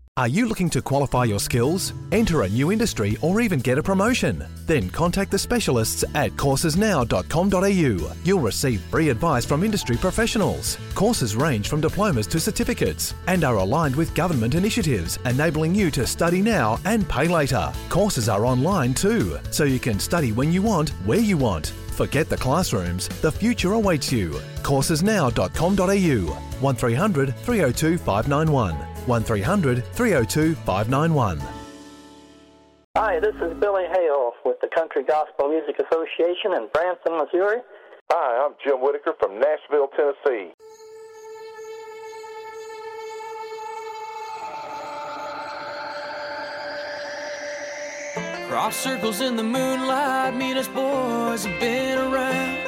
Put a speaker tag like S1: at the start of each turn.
S1: Are you looking to qualify your skills, enter a new industry, or even get a promotion? Then contact the specialists at coursesnow.com.au. You'll receive free advice from industry professionals. Courses range from diplomas to certificates and are aligned with government initiatives, enabling you to study now and pay later. Courses are online too, so you can study when you want, where you want. Forget the classrooms, the future awaits you. Coursesnow.com.au 1300 302 591 1300 302 591.
S2: Hi, this is Billy Hale with the Country Gospel Music Association in Branson, Missouri.
S3: Hi, I'm Jim Whitaker from Nashville, Tennessee.
S4: Crop circles in the moonlight mean us boys have been around.